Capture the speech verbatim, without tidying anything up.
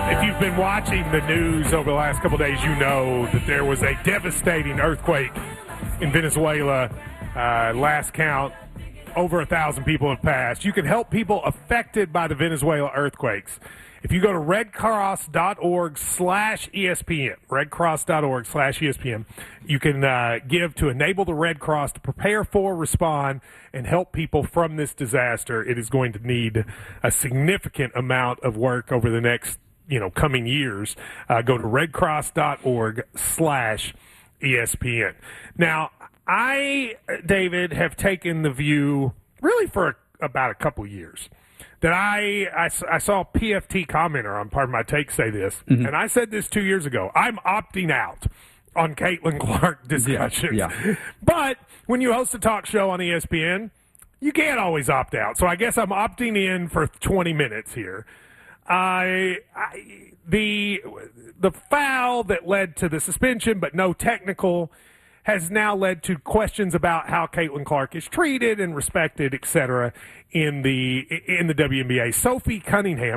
If you've been watching the news over the last couple of days, you know that there was a devastating earthquake in Venezuela. Uh, last count, over a thousand people have passed. You can help people affected by the Venezuela earthquakes. If you go to redcross.org slash ESPN, redcross.org slash ESPN, you can uh, give to enable the Red Cross to prepare for, respond, and help people from this disaster. It is going to need a significant amount of work over the next, you know, coming years. Uh, go to redcross.org slash ESPN. Now, I, David, have taken the view really for a, about a couple years that I, I, I saw a P F T commenter on Part of My Take say this, mm-hmm. and I said this two years ago. I'm opting out on Caitlin Clark discussions. Yeah, yeah. But when you host a talk show on E S P N, you can't always opt out. So I guess I'm opting in for twenty minutes here. I, I the the foul that led to the suspension, but no technical, has now led to questions about how Caitlin Clark is treated and respected, et cetera, in the in the W N B A. Sophie Cunningham